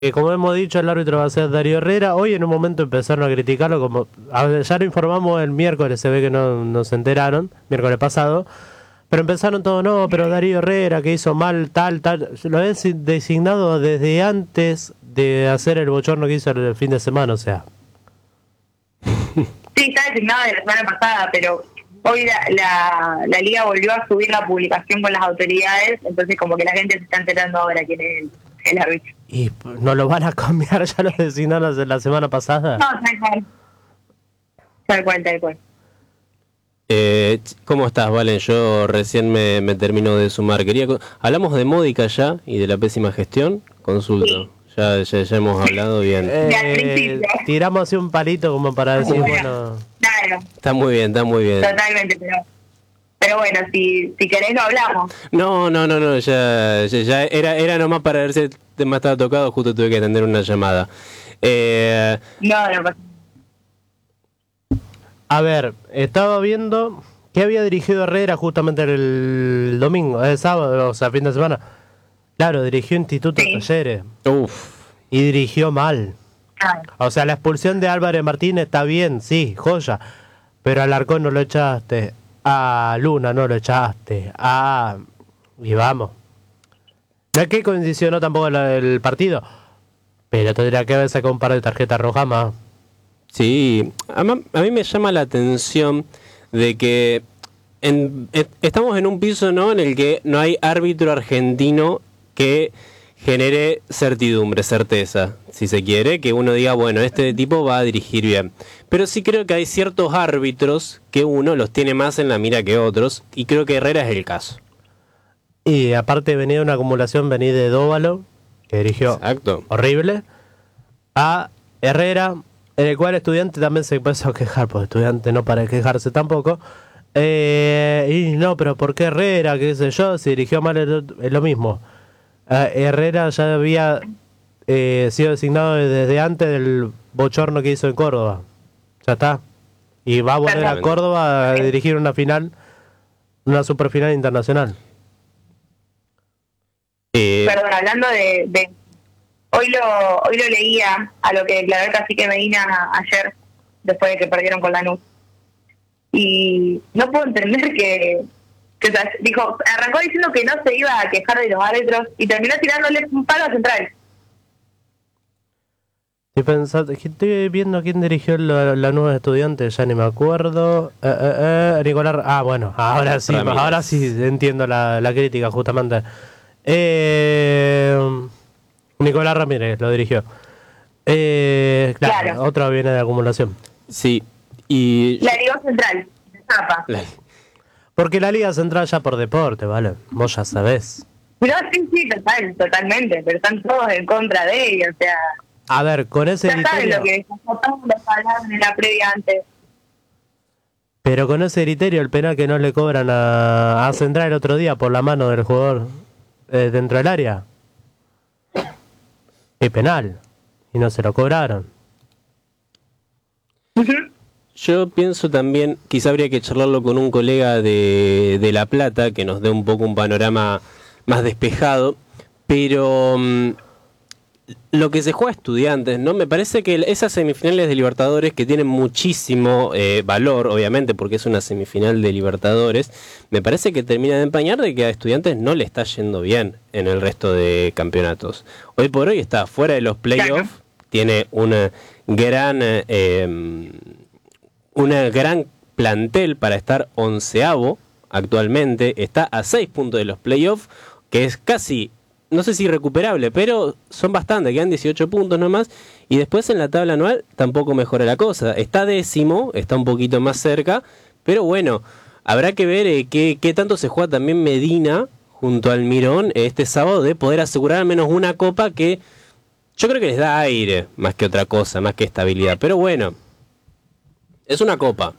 como hemos dicho, el árbitro va a ser Darío Herrera. Hoy en un momento empezaron a criticarlo, como ya lo informamos el miércoles, se ve que no se enteraron, miércoles pasado, pero empezaron todos, no, pero Darío Herrera que hizo mal, tal, lo habían designado desde antes de hacer el bochorno que hizo el fin de semana, o sea. Sí, está designado de la semana pasada, pero hoy la liga volvió a subir la publicación con las autoridades, entonces como que la gente se está enterando ahora quién es el árbitro. ¿Y no lo van a cambiar? ¿Ya lo designaron la semana pasada? No, tal cual. Tal cual. ¿Cómo estás, Valen? Yo recién me termino de sumar. Hablamos de Módica ya y de la pésima gestión. Consulto. Sí. Ya hemos hablado bien. Tiramos así un palito como para decir, bueno... Claro. Está muy bien. Totalmente, pero bueno, si querés lo hablamos. No, ya era nomás para ver si el tema estaba tocado, justo tuve que atender una llamada. No pasa. A ver, estaba viendo que había dirigido Herrera justamente el domingo, el sábado, o sea, fin de semana. Claro, dirigió Instituto de Talleres. Uf. Y dirigió mal. O sea, la expulsión de Álvarez Martínez está bien, sí, joya. Pero al Alarcón no lo echaste. A Luna no lo echaste. Y vamos. No es que condicionó tampoco el partido. Pero tendría que haber sacado un par de tarjetas rojas más. Sí, a mí me llama la atención de que estamos en un piso, ¿no?, en el que no hay árbitro argentino que genere certidumbre, certeza, si se quiere, que uno diga, bueno, este tipo va a dirigir bien. Pero sí creo que hay ciertos árbitros que uno los tiene más en la mira que otros, y creo que Herrera es el caso. Y aparte venía de una acumulación, venía de Dóvalo, que dirigió horrible, a Herrera, en el cual Estudiante también se empezó a quejar, porque Estudiante no para de quejarse tampoco. Y no, pero ¿por qué Herrera? ¿Qué sé yo? Si dirigió mal es lo mismo. Herrera ya había sido designado desde antes del bochorno que hizo en Córdoba. Ya está. Y va a volver a Córdoba a dirigir una final, una superfinal internacional. Perdón, hablando de hoy lo leía a lo que declaró el cacique Medina ayer, después de que perdieron con Lanús. Y no puedo entender que o sea, dijo, arrancó diciendo que no se iba a quejar de los árbitros y terminó tirándole un palo a Central. Estoy viendo quién dirigió la nueva estudiante, ya ni me acuerdo. Nicolás. Bueno, ahora sí entiendo la crítica, justamente. Nicolás Ramírez lo dirigió. Claro, otro viene de acumulación. Sí, y... La Liga Central, Zapa. Porque la Liga Central ya por deporte, ¿vale? Vos ya sabés. Pero sí, totalmente, pero están todos en contra de ellos, o sea... A ver, con ese criterio... lo que hablaban en la previa antes. Pero con ese criterio, el penal que no le cobran a Central el otro día por la mano del jugador dentro del área, es penal. Y no se lo cobraron. Yo pienso también, quizá habría que charlarlo con un colega de La Plata, que nos dé un poco un panorama más despejado, pero lo que se juega a Estudiantes, ¿no? Me parece que esas semifinales de Libertadores, que tienen muchísimo valor, obviamente, porque es una semifinal de Libertadores, me parece que termina de empañar de que a Estudiantes no le está yendo bien en el resto de campeonatos. Hoy por hoy está fuera de los playoffs, tiene una gran plantel para estar 11avo actualmente, está a 6 puntos de los playoffs, que es casi, no sé si recuperable, pero son bastante, quedan 18 puntos nomás, y después en la tabla anual tampoco mejora la cosa, está 10º, está un poquito más cerca, pero bueno, habrá que ver qué tanto se juega también Medina junto al Mirón este sábado, de poder asegurar al menos una copa que yo creo que les da aire, más que otra cosa, más que estabilidad, pero bueno, es una copa.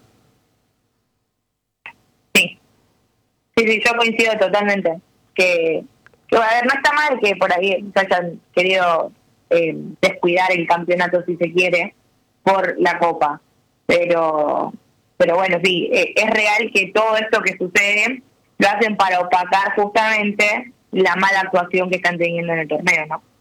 Sí, yo coincido totalmente. Que a ver, no está mal que por ahí se hayan querido descuidar el campeonato, si se quiere, por la copa. Pero bueno, sí, es real que todo esto que sucede lo hacen para opacar justamente la mala actuación que están teniendo en el torneo, ¿no?